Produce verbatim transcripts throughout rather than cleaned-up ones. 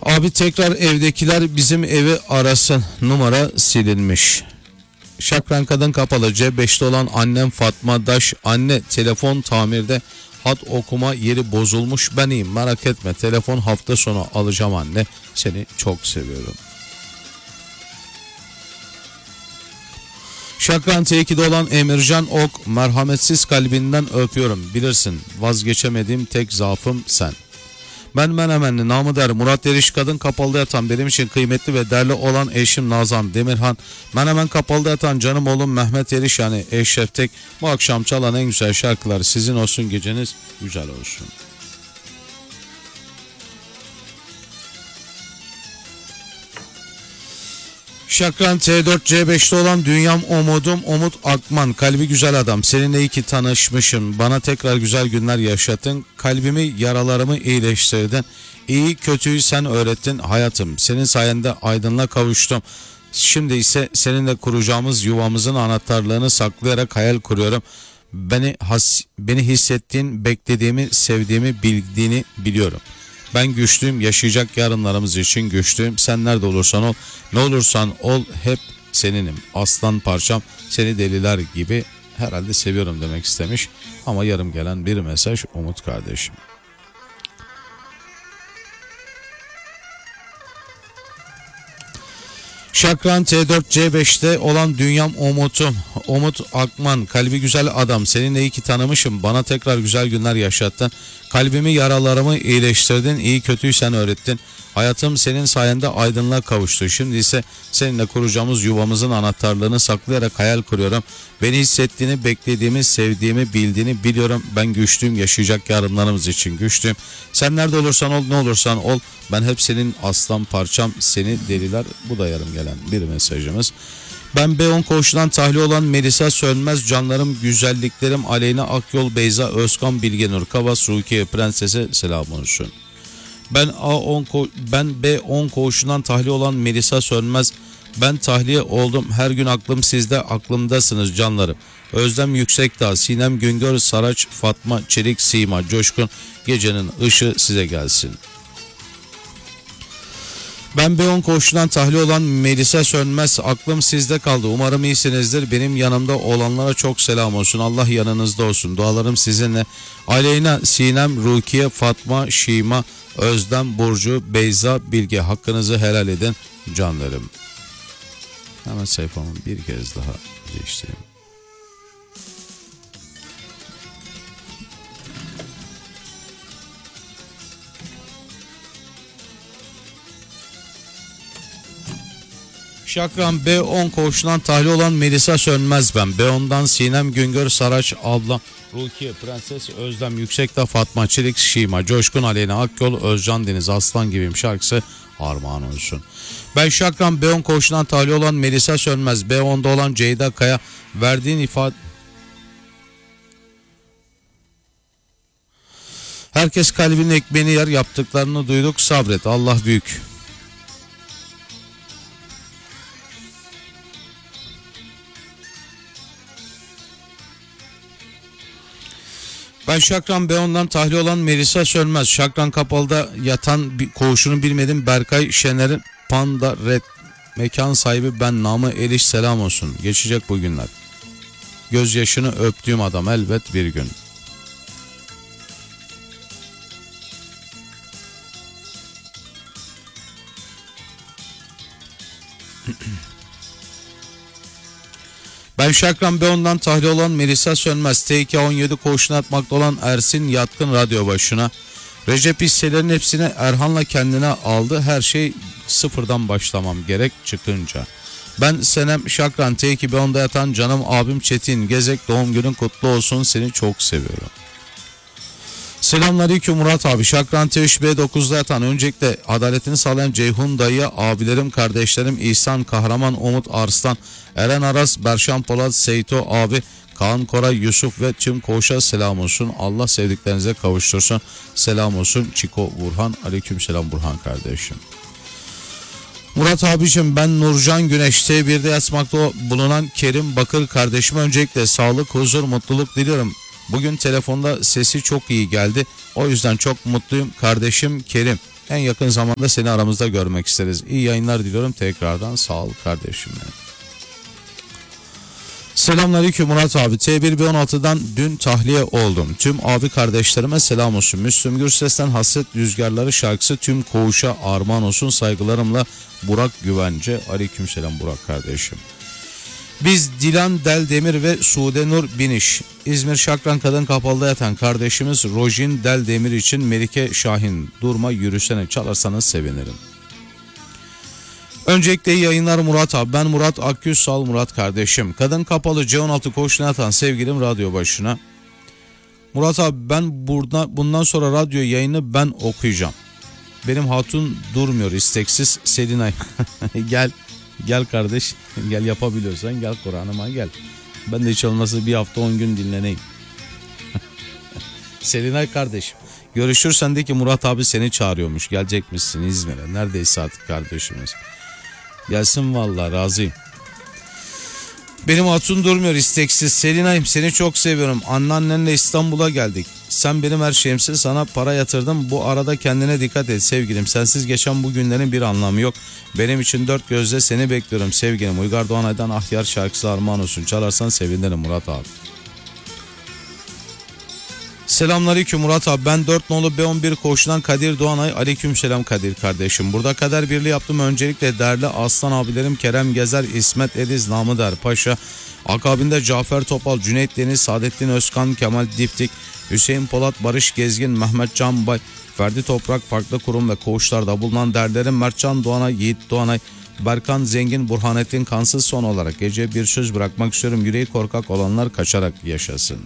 Abi tekrar evdekiler bizim evi arasın. Numara silinmiş. Şakran kadın kapalı. C beşte olan annem Fatma Daş. Anne telefon tamirde. Hat okuma yeri bozulmuş. Ben iyiyim merak etme. Telefon hafta sonu alacağım anne. Seni çok seviyorum. Şakran T iki'de olan Emircan Ok. Merhametsiz kalbinden öpüyorum. Bilirsin vazgeçemediğim tek zaafım sen. Ben Menemenli namı der Murat Eriş kadın kapalıda yatan benim için kıymetli ve değerli olan eşim Nazan Demirhan. Menemen kapalıda yatan canım oğlum Mehmet Eriş yani Eşref Tek. Bu akşam çalan en güzel şarkılar sizin olsun, geceniz güzel olsun. Şakran T dört C beşte olan dünyam umudum Umut Akman. Kalbi güzel adam, seninle iyi ki tanışmışım. Bana tekrar güzel günler yaşatın. Kalbimi, yaralarımı iyileştirdin. İyi kötüyü sen öğrettin hayatım. Senin sayende aydınlığa kavuştum. Şimdi ise seninle kuracağımız yuvamızın anahtarlığını saklayarak hayal kuruyorum. Beni has, beni hissettiğin, beklediğimi, sevdiğimi, bildiğini biliyorum. Ben güçlüyüm, yaşayacak yarınlarımız için güçlüyüm. Sen nerede olursan ol, ne olursan ol hep seninim. Aslan parçam, seni deliler gibi herhalde seviyorum demek istemiş. Ama yarım gelen bir mesaj Umut kardeşim. Şakran T dört C beşte olan dünyam umutum Umut Akman. Kalbi güzel adam, seninle iyi ki tanımışım. Bana tekrar güzel günler yaşattın. Kalbimi, yaralarımı iyileştirdin. İyi kötüyü sen öğrettin. Hayatım senin sayende aydınlığa kavuştu. Şimdi ise seninle kuracağımız yuvamızın anahtarlığını saklayarak hayal kuruyorum. Beni hissettiğini, beklediğimi, sevdiğimi, bildiğini biliyorum. Ben güçlüyüm, yaşayacak yarınlarımız için güçlüyüm. Sen nerede olursan ol, ne olursan ol. Ben hep senin aslan parçam, seni deliler. Bu da yarım gelen bir mesajımız. Ben B on koğuşundan tahliye olan Melisa Sönmez, canlarım, güzelliklerim, Aleyna Akyol, Beyza Özkan, Bilgenur Kavas, Rukiye Prenses'e selam olsun. Ben A on ben B on koğuşundan tahliye olan Melisa Sönmez. Ben tahliye oldum. Her gün aklım sizde, aklımdasınız canlarım. Özlem Yüksekdağ, Sinem Güngör, Saraç, Fatma Çelik, Sima Coşkun. Gecenin ışığı size gelsin. Ben B on koğuşundan tahliye olan Melisa Sönmez. Aklım sizde kaldı. Umarım iyisinizdir. Benim yanımda olanlara çok selam olsun. Allah yanınızda olsun. Dualarım sizinle. Aleyna, Sinem, Rukiye, Fatma, Şima, Özlem, Burcu, Beyza, Bilge. Hakkınızı helal edin canlarım. Hemen sayfamı bir kez daha değiştireyim. Şakran B on koğuşundan tahliye olan Melisa Sönmez ben. B on'dan Sinem Güngör, Saraç ablam, Rukiye Prenses, Özlem Yüksekdağ, Fatma Çelik, Şima Coşkun, Aleyna Akyol, Özcan Deniz, Aslan gibiyim şarkısı armağan olsun. Ben Şakran B on koğuşundan tahliye olan Melisa Sönmez. B on'da olan Ceyda Kaya, verdiğin ifade... Herkes kalbinin ekmeğini yer, yaptıklarını duyduk, sabret, Allah büyük. Ben Şakran B on'dan tahliye olan Melisa Sönmez. Şakran Kapalı'da yatan bir koğuşunu bilmedim. Berkay Şener'in Panda Red mekan sahibi ben namı Eliş selam olsun. Geçecek bu günler. Gözyaşını öptüğüm adam elbet bir gün. Ben Şakran B on'dan tahliye olan Melisa Sönmez. T iki on yedi koğuşuna atmakta olan Ersin Yatkın radyo başına. Recep hisselerin hepsini Erhan'la kendine aldı. Her şey sıfırdan başlamam gerek çıkınca. Ben Senem Şakran T iki B on'da yatan canım abim Çetin Gezek, doğum günün kutlu olsun, seni çok seviyorum. Selamünaleyküm Murat abi. Şakran T üç B dokuz'da yatan, öncelikle adaletini sağlayan Ceyhun dayıya, abilerim, kardeşlerim İhsan Kahraman, Umut Arslan, Eren Aras, Berşan Polat, Seyto abi, Kaan Koray, Yusuf ve tüm koğuşa selam olsun. Allah sevdiklerinize kavuştursun. Selam olsun Çiko Burhan. Aleyküm selam Burhan kardeşim. Murat abicim ben Nurcan Güneş T bir'de yatmakta bulunan Kerim Bakır kardeşime öncelikle sağlık, huzur, mutluluk diliyorum. Bugün telefonda sesi çok iyi geldi. O yüzden çok mutluyum kardeşim Kerim. En yakın zamanda seni aramızda görmek isteriz. İyi yayınlar diliyorum tekrardan. Sağ ol kardeşim benim. Selamünaleyküm Murat abi. T bir B on altıdan dün tahliye oldum. Tüm abi kardeşlerime selam olsun. Müslüm Gürses'ten Hasret Rüzgarları şarkısı tüm koğuşa armağan olsun. Saygılarımla Burak Güvence. Aleykümselam Burak kardeşim. Biz Dilan Deldemir ve Sude Nur Biniş. İzmir Şakran Kadın Kapalı'da yatan kardeşimiz Rojin Deldemir için Melike Şahin. Durma yürüsene çalarsanız sevinirim. Öncelikle iyi yayınlar Murat abi. Ben Murat Akgüz, sağ ol Murat kardeşim. Kadın Kapalı C on altı koğuşuna yatan sevgilim radyo başına. Murat abi ben burada bundan sonra radyo yayını ben okuyacağım. Benim hatun durmuyor isteksiz. Selinay gel gel kardeş gel, yapabiliyorsan gel Kur'an'ıma gel. Ben de hiç olmazsa bir hafta on gün dinleneyim. Selinay kardeşim görüşürsen de ki Murat abi seni çağırıyormuş. Gelecekmişsin İzmir'e. Neredeyse artık kardeşimiz. Gelsin vallahi razıyım. Benim hatun durmuyor isteksiz. Selinay'ım seni çok seviyorum. Anneannenle İstanbul'a geldik. Sen benim her şeyimsin. Sana para yatırdım. Bu arada kendine dikkat et sevgilim. Sensiz geçen bu günlerin bir anlamı yok. Benim için dört gözle seni bekliyorum sevgilim. Uygar Doğanay'dan Ahyar şarkısı armağan olsun. Çalarsan sevinirim Murat abi. Selamünaleyküm Murat abi. Ben dört nolu B on bir koğuşundan Kadir Doğanay. Aleykümselam Kadir kardeşim. Burada kader birliği yaptım. Öncelikle değerli aslan abilerim Kerem Gezer, İsmet Ediz, Namıder Paşa. Akabinde Cafer Topal, Cüneyt Deniz, Saadettin Özkan, Kemal Diftik, Hüseyin Polat, Barış Gezgin, Mehmet Can Bay, Ferdi Toprak, farklı kurum ve koğuşlarda bulunan değerlerim Mertcan Doğanay, Yiğit Doğanay, Berkan Zengin, Burhanettin Kansız. Son olarak gece bir söz bırakmak istiyorum. Yüreği korkak olanlar kaçarak yaşasın.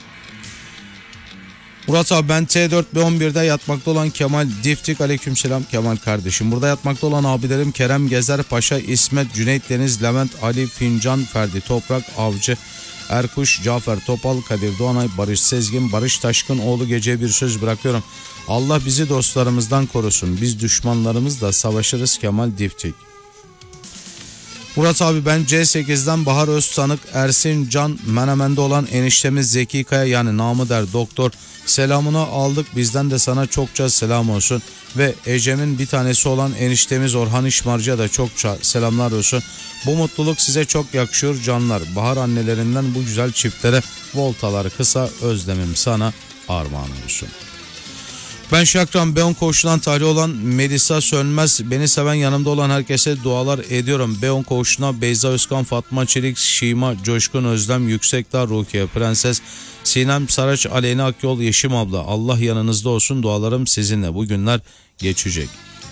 Murat abi ben T dört B on birde yatmakta olan Kemal Diftik. Aleykümselam Kemal kardeşim. Burada yatmakta olan abilerim Kerem Gezer Paşa, İsmet, Cüneyt Deniz, Levent, Ali, Fincan, Ferdi Toprak, Avcı, Erkuş, Cafer Topal, Kadir Doğanay, Barış Sezgin, Barış Taşkın oğlu geceye bir söz bırakıyorum. Allah bizi dostlarımızdan korusun. Biz düşmanlarımızla savaşırız Kemal Diftik. Murat abi ben C sekizden Bahar Öztanık, Ersin Can, Menemen'de olan eniştemiz Zeki Kaya yani namı der doktor. Selamını aldık, bizden de sana çokça selam olsun. Ve Ecem'in bir tanesi olan eniştemiz Orhan İşmarcı'ya da çokça selamlar olsun. Bu mutluluk size çok yakışıyor canlar. Bahar annelerinden bu güzel çiftlere voltalar kısa, özlemim sana armağan olsun. Ben Şakran B on koğuşundan tahliye olan Melisa Sönmez, beni seven yanımda olan herkese dualar ediyorum. B on koğuşuna Beyza Özkan, Fatma Çelik, Şima Coşkun, Özlem Yüksekdağ, Rukiye Prenses, Sinem Saraç, Aleyna Akyol, Yeşim abla, Allah yanınızda olsun, dualarım sizinle, bu günler geçecek.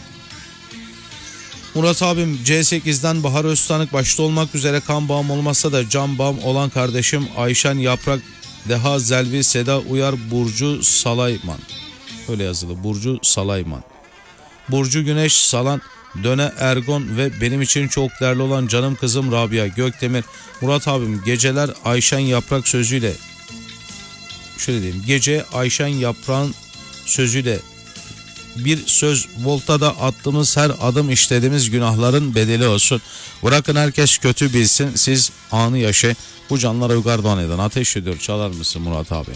Murat abim C sekizden Bahar Öztanık başta olmak üzere kan bağım olmasa da can bağım olan kardeşim Ayşen Yaprak, Deha Zelvi, Seda Uyar, Burcu Salayman. Öyle yazılı, Burcu Salayman. Burcu Güneş Salan, Döne Ergon ve benim için çok değerli olan canım kızım Rabia Gökdemir. Murat abim geceler Ayşen Yaprak sözüyle, şöyle diyeyim, gece Ayşen Yaprak'ın sözüyle bir söz, voltada attığımız her adım işlediğimiz günahların bedeli olsun. Bırakın herkes kötü bilsin, siz anı yaşayın. Bu canlara Uygar Doğanay'dan ateş ediyor, çalar mısın Murat abi?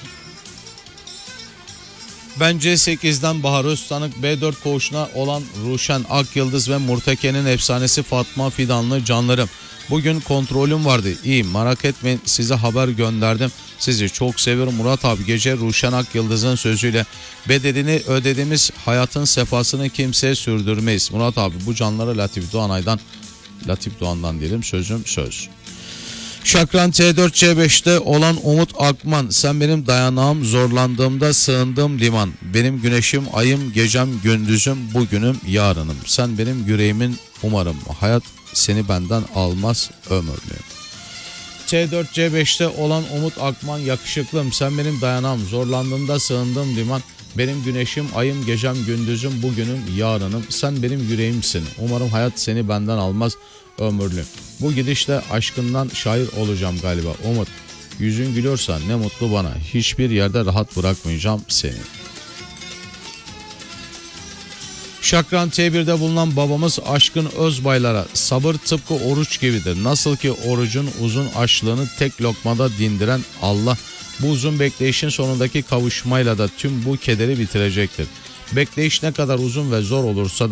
Ben C sekizden Bahar Öztanık, B dört koğuşuna olan Ruşen Akyıldız ve Murteke'nin efsanesi Fatma Fidanlı canlarım. Bugün kontrolüm vardı. İyi, merak etmeyin, size haber gönderdim. Sizi çok seviyorum Murat abi. Gece Ruşen Akyıldız'ın sözüyle bedelini ödediğimiz hayatın sefasını kimseye sürdürmeyiz. Murat abi bu canlara Latif Doğanay'dan, Latif Doğan'dan diyelim, sözüm söz. Şakran T dört C beşte olan Umut Akman, sen benim dayanağım, zorlandığımda sığındığım liman, benim güneşim, ayım, gecem, gündüzüm, bugünüm, yarınım, sen benim yüreğimin umarım, hayat seni benden almaz ömürlüyüm. T dört C beşte olan Umut Akman, yakışıklım, sen benim dayanağım, zorlandığımda sığındığım liman, benim güneşim, ayım, gecem, gündüzüm, bugünüm, yarınım, sen benim yüreğimsin, umarım hayat seni benden almaz ömürlü. Bu gidişle aşkından şair olacağım galiba Umut. Yüzün gülüyorsa ne mutlu bana. Hiçbir yerde rahat bırakmayacağım seni. Şakran T birde bulunan babamız Aşkın Özbaylar'a, sabır tıpkı oruç gibidir. Nasıl ki orucun uzun açlığını tek lokmada dindiren Allah, bu uzun bekleyişin sonundaki kavuşmayla da tüm bu kederi bitirecektir. Bekleyiş ne kadar uzun ve zor olursa da